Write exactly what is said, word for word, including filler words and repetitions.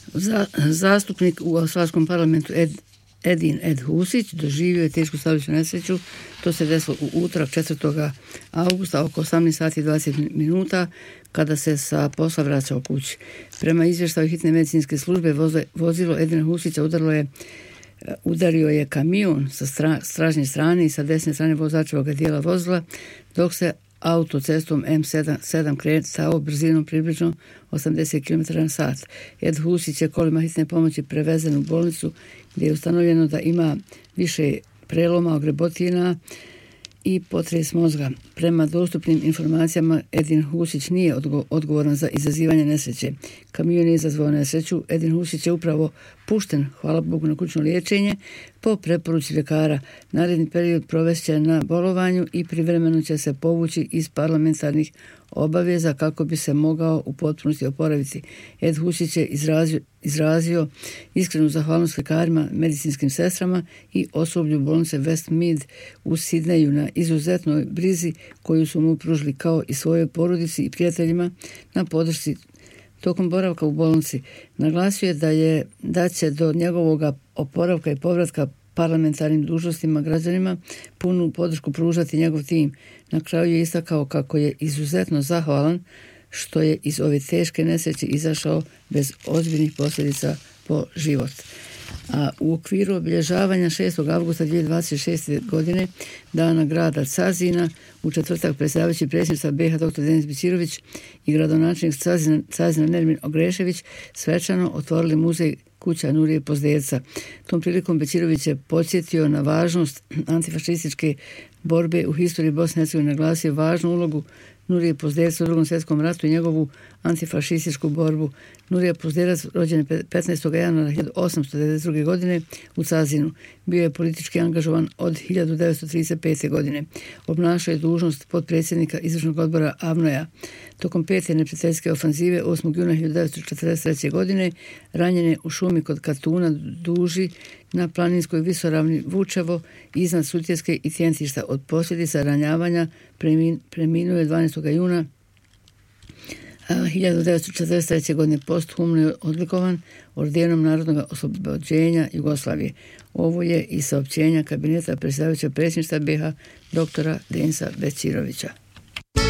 Za, zastupnik u Australijskom parlamentu Ed, Edin Ed Husić doživio je tešku saobraćajnu nesreću. To se desilo u utorak četvrtog augusta oko osamnaest sati i dvadeset minuta kada se sa posla vraćao kući. Prema izvještaju hitne medicinske službe vozilo Edina Husića udarilo je udario je kamion sa stra, stražnje strane i sa desne strane vozačevog dijela vozila, dok se autocestom em sedam kretao brzinom približno osamdeset kilometara na sat. Ed Husić je kolima hitne pomoći prevezen u bolnicu gdje je ustanovljeno da ima više preloma, ogrebotina i potres mozga. Prema dostupnim informacijama Edin Husić nije odgovoran za izazivanje nesreće. Kamion je izazvao nesreću. Edin Husić je upravo pušten, hvala Bogu, na kućno liječenje po preporuci ljekara. Naredni period provest će na bolovanju i privremeno će se povući iz parlamentarnih obaveza kako bi se mogao u potpunosti oporaviti. Ed Husić je izrazio, izrazio iskrenu zahvalnost ljekarima, medicinskim sestrama i osoblju bolnice Westmead u Sidneju na izuzetnoj brizi koju su mu pružili, kao i svojoj porodici i prijateljima na podršci tokom boravka u bolnici. Naglasio je da je da će do njegovog oporavka i povratka parlamentarnim dužnostima građanima punu podršku pružati njegov tim. Na kraju je istakao kako je izuzetno zahvalan što je iz ove teške nesreće izašao bez ozbiljnih posljedica po život. A u okviru obilježavanja šestog avgusta dvije tisuće dvadeset šeste. godine dana grada Cazina u četvrtak predsjedavajući predsjednica be ha doktor Denis Bećirović i gradonačelnik Cazina, Cazina Nermin Ogrešević svečano otvorili muzej Kuća Nurije Pozderca. Tom prilikom Bećirović je podsjetio na važnost antifašističke borbe u historiji Bosne i Hercegovine, naglasio važnu ulogu Nurije Pozderca u drugom svjetskom ratu i njegovu antifašističku borbu. Nurije Pozderac, rođen je petnaestog januara hiljadu osamsto devedeset druge. godine u Cazinu. Bio je politički angažovan od hiljadu devetsto trideset pete. godine. Obnašao je dužnost potpredsjednika izvršnog odbora A V N O ja. Tokom pete neprijateljske ofanzive osmog juna hiljadu devetsto četrdeset treće. godine ranjen je u šumi kod Katuna duži na planinskoj visoravni Vučevo iznad Sutjeske i Tjentišta. Od posljedica ranjavanja premin, preminuo je dvanaestog juna hiljadu devetsto četrdeset treće. godine. Posthumno je odlikovan ordenom Narodnog oslobođenja Jugoslavije. Ovo je i saopćenja kabineta predsjedavajuća predsjedništva be ha doktora Denisa Bećirovića.